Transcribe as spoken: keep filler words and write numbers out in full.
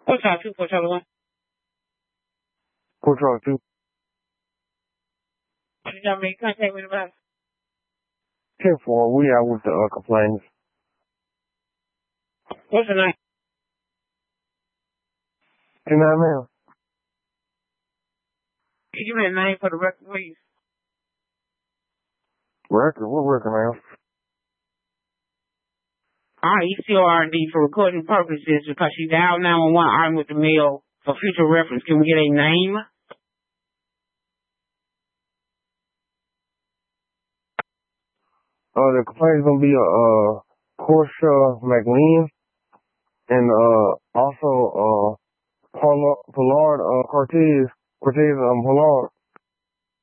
Four Charlie two, Four Charlie one. Four Charlie two. You got me in contact with about ten four, we out with the uh, complaints. what's your name? You know what I mean? Can you give me a name for the record, please? Record? What record, man? Alright, E C O R D for recording purposes because she dialed nine one one armed with the mail for future reference. Can we get a name? Uh, the complaint is gonna be a uh, Portia McLean and uh also uh Pollard uh Cortez Cortez um Pollard.